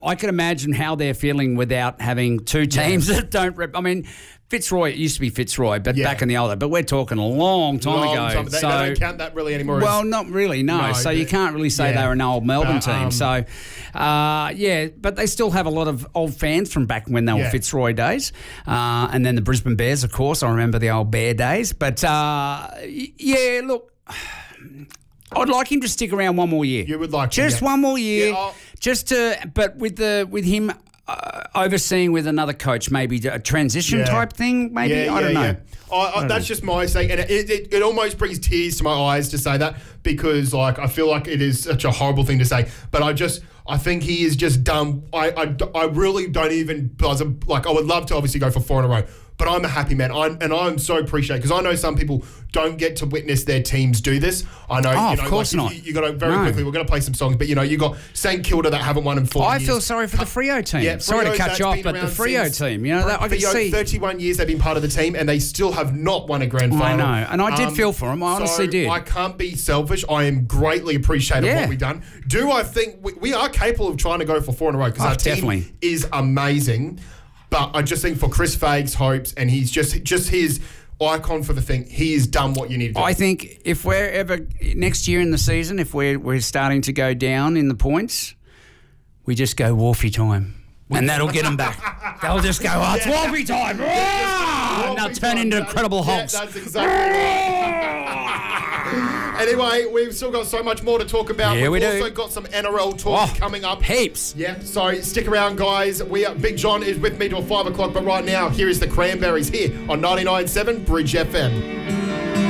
I can imagine how they're feeling without having two teams that don't I mean, Fitzroy, it used to be Fitzroy, but back in the older. But we're talking a long time ago. They don't count that really anymore. Well, not really, no. So you can't really say they were an old Melbourne team. So, but they still have a lot of old fans from back when they were Fitzroy days. And then the Brisbane Bears, of course. I remember the old Bear days. But, look, I'd like him to stick around one more year. You would like just one more year. But with him overseeing with another coach, maybe a transition type thing, maybe. I don't know. That's just my saying, and it almost brings tears to my eyes to say that, because I feel like it is such a horrible thing to say, but I think he is just done. I really don't even buzz. Like, I would love to obviously go for 4 in a row, but I'm a happy man. I'm so appreciated, because I know some people don't get to witness their teams do this. I know. Of course not. You got to quickly. We're going to play some songs, but you got St Kilda that haven't won in 4 years. I feel sorry for the Freo team. Yeah, sorry to cut you off, but the Freo team, I can see 31 years they've been part of the team, and they still have not won a grand final. I know, and I did feel for them. I honestly did. I can't be selfish. I am greatly appreciative of what we've done. Do I think we are capable of trying to go for 4 in a row, because our team is amazing. But I just think for Chris Fagg's hopes, and he's just his icon for the thing, he has done what you need to do. I think if we're ever next year in the season, if we're starting to go down in the points, we just go Wolfie time. And that'll get them back. They'll just go, it's Wolfie time. And they'll turn into Incredible Hulks. That's exactly Anyway, we've still got so much more to talk about. We've also got some NRL talk coming up. Heaps. Yeah, so stick around, guys. Big John is with me till 5 o'clock, but right now, here is the Cranberries here on 99.7 Bridge FM.